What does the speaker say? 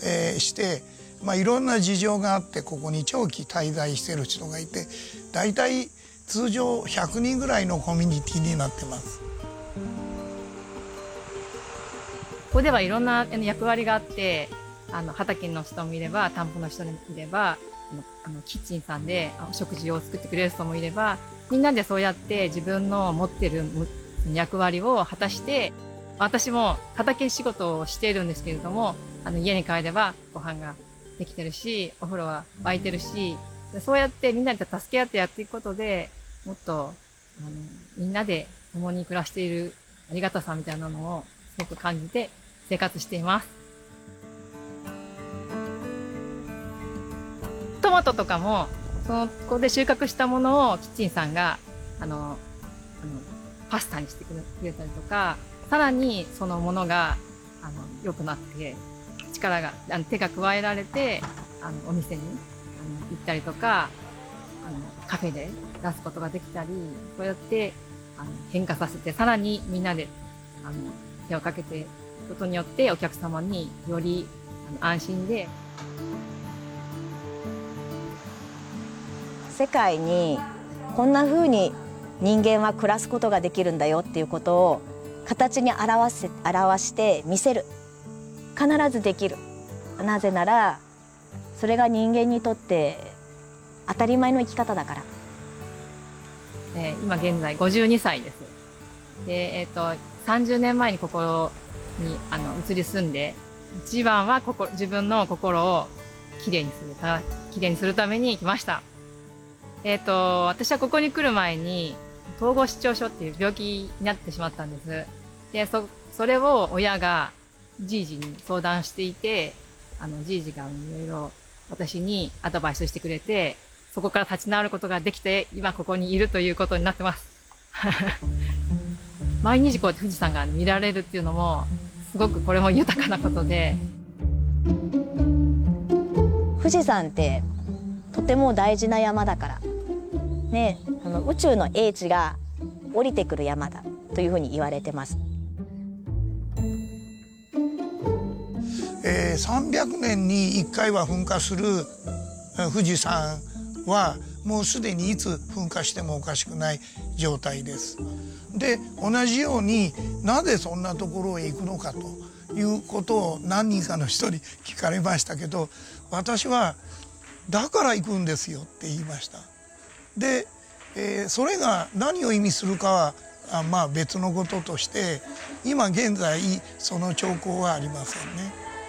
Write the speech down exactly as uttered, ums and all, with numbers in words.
えー、して、まあ、いろんな事情があってここに長期滞在してる人がいて、だいたい通常ひゃくにんぐらいのコミュニティになってます。 ここではいろんな役割があって、あの畑の人もいれば田んぼの人もいれば、あのキッチンさんで食事を作ってくれる人もいれば、みんなでそうやって自分の持ってる役割を果たして、私も畑仕事をしているんですけれども、あの家に帰ればご飯ができてるし、お風呂は沸いてるし、そうやってみんなで助け合ってやっていくことで、もっとあのみんなで共に暮らしているありがたさみたいなのをすごく感じて生活しています。トマトとかも、そのここで収穫したものをキッチンさんがあのあのパスタにしてくれたりとか、さらにそのものがあの良くなって力があの手が加えられて、あのお店にあの行ったりとか、あのカフェで出すことができたり、そうやってあの変化させて、さらにみんなであの手をかけていくことによってお客様によりあの安心で。 世界にこんな風に人間は暮らすことができるんだよっていうことを形に表せ表して見せる。必ずできる。なぜならそれが人間にとって当たり前の生き方だから。 えー、今現在ごじゅうにさいです。で、えっとさんじゅうねんまえにここにあの移り住んで、一番はここ自分の心をきれいにするたきれいにするために来ました。えっと私はここに来る前に統合失調症っていう病気になってしまったんです。で、そそれを親がじいじに相談していて、あのじいじがいろいろ私にアドバイスしてくれて、そこから立ち直ることができて、今ここにいるということになってます。毎日こうやって富士山が見られるっていうのもすごくこれも豊かなことで。 富士山ってとても大事な山だからね、あの宇宙の英知が降りてくる山だというふうに言われてます。 えー、さんびゃくねんにいっかいは噴火する富士山はもうすでにいつ噴火してもおかしくない状態です。で、同じようになぜそんなところへ行くのかということを何人かの人に聞かれましたけど、私はだから行くんですよって言いました。で、えー、それが何を意味するかはあまあ別のこととして、今現在その兆候はありませんね。